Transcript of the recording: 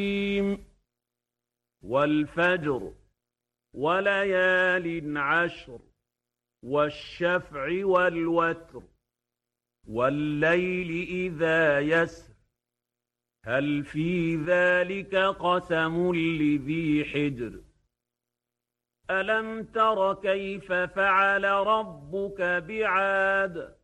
والفجر وليال عشر والشفع والوتر والليل إذا يسر هل في ذلك قسم لذي حجر ألم تر كيف فعل ربك بعاد